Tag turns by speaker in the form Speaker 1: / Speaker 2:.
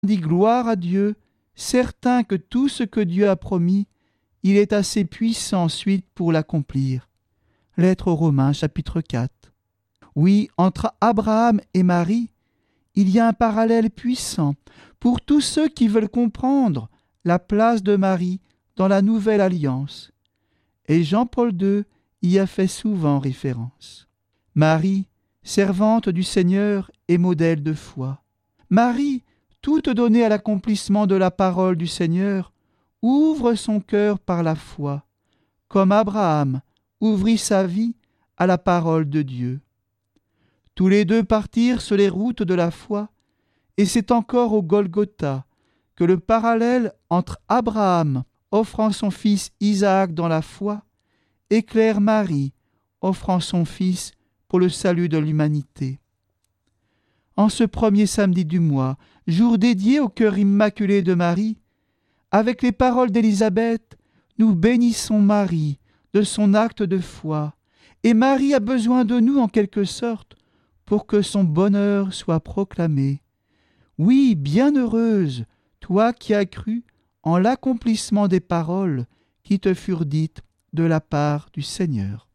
Speaker 1: dit gloire à Dieu, certain que tout ce que Dieu a promis, il est assez puissant ensuite pour l'accomplir. Lettre aux Romains, chapitre 4. Oui, entre Abraham et Marie, il y a un parallèle puissant pour tous ceux qui veulent comprendre la place de Marie dans la nouvelle alliance. Et Jean-Paul II y a fait souvent référence. Marie, servante du Seigneur et modèle de foi. Marie, toute donnée à l'accomplissement de la parole du Seigneur, ouvre son cœur par la foi, comme Abraham ouvrit sa vie à la parole de Dieu. Tous les deux partirent sur les routes de la foi, et c'est encore au Golgotha que le parallèle entre Abraham offrant son fils Isaac dans la foi éclaire Marie offrant son fils pour le salut de l'humanité. En ce premier samedi du mois, jour dédié au cœur immaculé de Marie, avec les paroles d'Élisabeth, nous bénissons Marie de son acte de foi, et Marie a besoin de nous en quelque sorte pour que son bonheur soit proclamé. Oui, bienheureuse, toi qui as cru en l'accomplissement des paroles qui te furent dites de la part du Seigneur.